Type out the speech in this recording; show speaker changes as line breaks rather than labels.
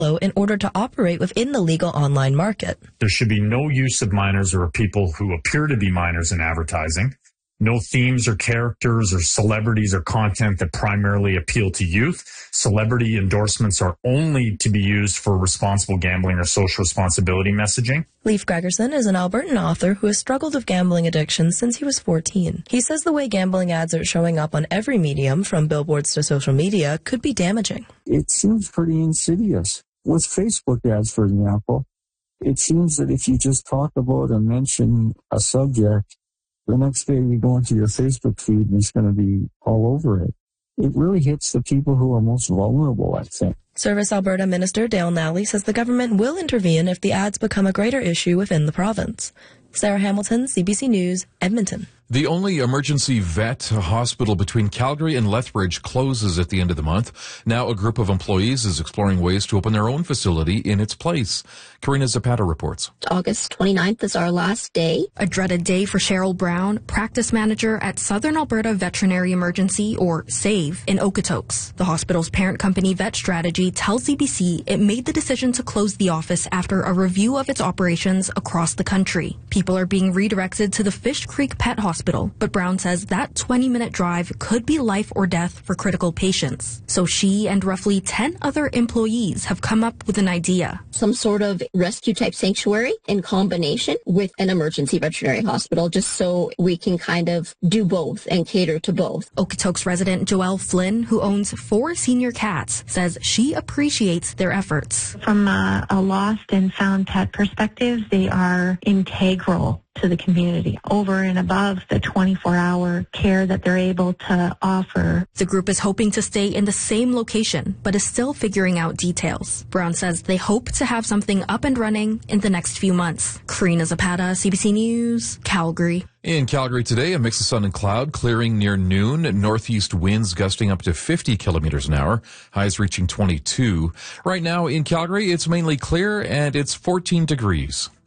in order to operate within the legal online market.
There should be no use of minors or people who appear to be minors in advertising. No themes or characters or celebrities or content that primarily appeal to youth. Celebrity endorsements are only to be used for responsible gambling or social responsibility messaging.
Leif Gregerson is an Albertan author who has struggled with gambling addiction since he was 14. He says the way gambling ads are showing up on every medium, from billboards to social media, could be damaging.
It seems pretty insidious. With Facebook ads, for example, it seems that if you just talk about or mention a subject, the next day you go into your Facebook feed and it's going to be all over it. It really hits the people who are most vulnerable, I think.
Service Alberta Minister Dale Nally says the government will intervene if the ads become a greater issue within the province. Sarah Hamilton, CBC News, Edmonton.
The only emergency vet hospital between Calgary and Lethbridge closes at the end of the month. Now a group of employees is exploring ways to open their own facility in its place. Karina Zapata reports.
August 29th is our last day.
A dreaded day for Cheryl Brown, practice manager at Southern Alberta Veterinary Emergency, or SAVE, in Okotoks. The hospital's parent company Vet Strategy tells CBC it made the decision to close the office after a review of its operations across the country. People are being redirected to the Fish Creek Pet Hospital, but Brown says that 20-minute drive could be life or death for critical patients. So she and roughly 10 other employees have come up with an idea.
Some sort of rescue-type sanctuary in combination with an emergency veterinary hospital, just so we can kind of do both and cater to both.
Okotoks resident Joelle Flynn, who owns 4 senior cats, says she appreciates their efforts.
From a lost and found pet perspective, they are integral to the community, over and above the 24-hour care that they're able to offer.
The group is hoping to stay in the same location, but is still figuring out details. Brown says they hope to have something up and running in the next few months. Karina Zapata, CBC News, Calgary.
In Calgary today, a mix of sun and cloud, clearing near noon. Northeast winds gusting up to 50 kilometers an hour. Highs reaching 22. Right now in Calgary, it's mainly clear and it's 14 degrees.